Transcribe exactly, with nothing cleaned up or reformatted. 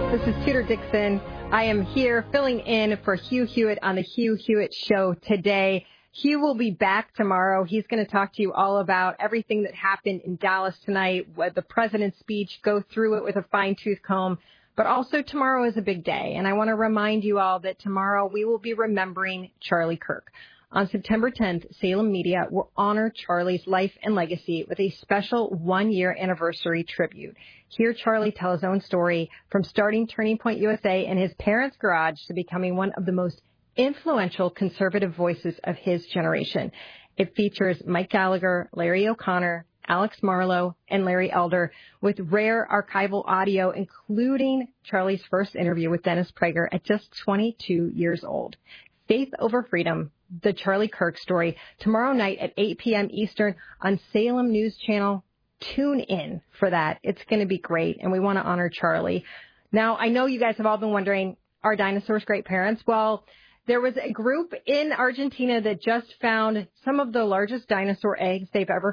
This is Tudor Dixon. I am here filling in for Hugh Hewitt on the Hugh Hewitt Show today. Hugh will be back tomorrow. He's going to talk to you all about everything that happened in Dallas tonight, the president's speech, go through it with a fine-tooth comb. But also tomorrow is a big day, and I want to remind you all that tomorrow we will be remembering Charlie Kirk. On September tenth, Salem Media will honor Charlie's life and legacy with a special one-year anniversary tribute. Hear Charlie tell his own story from starting Turning Point U S A in his parents' garage to becoming one of the most influential conservative voices of his generation. It features Mike Gallagher, Larry O'Connor, Alex Marlowe, and Larry Elder, with rare archival audio, including Charlie's first interview with Dennis Prager at just twenty-two years old. Faith Over Freedom, the Charlie Kirk story, tomorrow night at eight p.m. Eastern on Salem News Channel. Tune in for that. It's going to be great, and we want to honor Charlie. Now, I know you guys have all been wondering, are dinosaurs great parents? Well, there was a group in Argentina that just found some of the largest dinosaur eggs they've ever